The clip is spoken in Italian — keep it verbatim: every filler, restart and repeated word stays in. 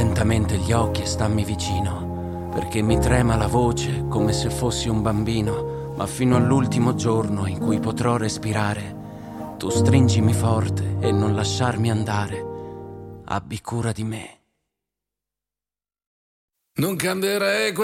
attentamente gli occhi e stammi vicino, perché mi trema la voce come se fossi un bambino, ma fino all'ultimo giorno in cui potrò respirare, tu stringimi forte e non lasciarmi andare, abbi cura di me. Non cambierei